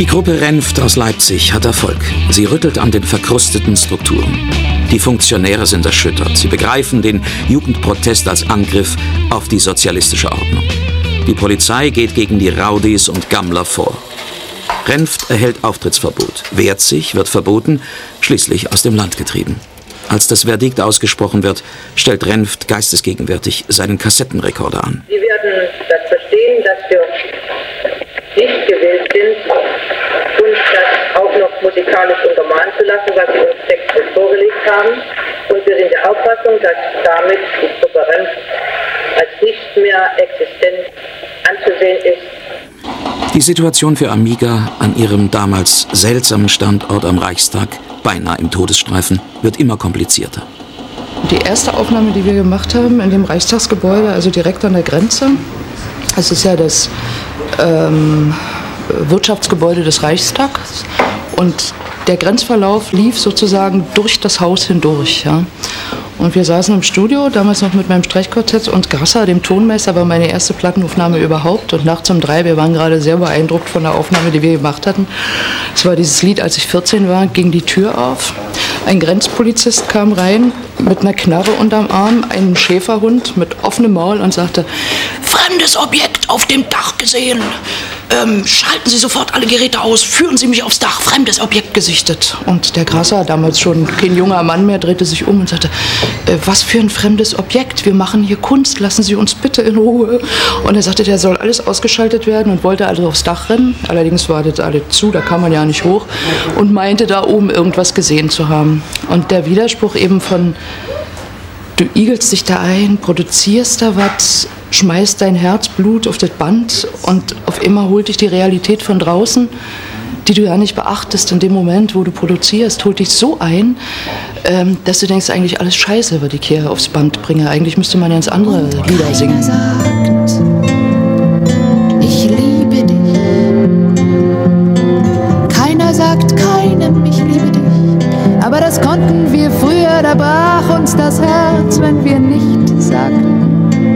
Die Gruppe Renft aus Leipzig hat Erfolg. Sie rüttelt an den verkrusteten Strukturen. Die Funktionäre sind erschüttert. Sie begreifen den Jugendprotest als Angriff auf die sozialistische Ordnung. Die Polizei geht gegen die Rowdies und Gammler vor. Renft erhält Auftrittsverbot, wehrt sich, wird verboten, schließlich aus dem Land getrieben. Als das Verdikt ausgesprochen wird, stellt Renft geistesgegenwärtig seinen Kassettenrekorder an. Sie werden das verstehen, dass wir nicht gewillt sind, uns das auch noch musikalisch untermalen zu lassen, was Sie uns textlich vorgelegt haben. Und wir sind der Auffassung, dass damit die Gruppe Renft als nicht mehr existent anzusehen ist. Die Situation für Amiga an ihrem damals seltsamen Standort am Reichstag, beinahe im Todesstreifen, wird immer komplizierter. Die erste Aufnahme, die wir gemacht haben in dem Reichstagsgebäude, also direkt an der Grenze, das ist ja das Wirtschaftsgebäude des Reichstags und der Grenzverlauf lief sozusagen durch das Haus hindurch. Ja. Und wir saßen im Studio, damals noch mit meinem Streichquartett, und Grasser, dem Tonmeister, war meine erste Plattenaufnahme überhaupt. Und nachts um 3, wir waren gerade sehr beeindruckt von der Aufnahme, die wir gemacht hatten. Es war dieses Lied, als ich 14 war, ging die Tür auf. Ein Grenzpolizist kam rein mit einer Knarre unterm Arm, einem Schäferhund mit offenem Maul und sagte: "Fremdes Objekt auf dem Dach gesehen. Schalten Sie sofort alle Geräte aus, führen Sie mich aufs Dach, fremdes Objekt gesichtet." Und der Grasser, damals schon kein junger Mann mehr, drehte sich um und sagte: "Was für ein fremdes Objekt? Wir machen hier Kunst, lassen Sie uns bitte in Ruhe." Und er sagte, der soll alles ausgeschaltet werden und wollte also aufs Dach rennen. Allerdings war das alles zu, da kam man ja nicht hoch, und meinte da oben irgendwas gesehen zu haben. Und der Widerspruch eben von: du igelst dich da ein, produzierst da was, schmeißt dein Herzblut auf das Band und auf einmal holt dich die Realität von draußen, die du ja nicht beachtest in dem Moment, wo du produzierst, holt dich so ein, dass du denkst, eigentlich alles scheiße, was ich hier aufs Band bringe. Eigentlich müsste man ganz andere Lieder singen. Keiner sagt, ich liebe dich. Keiner sagt keinem, ich liebe dich. Aber das konnten wir früher, da brach uns das Herz, wenn wir nicht sagten,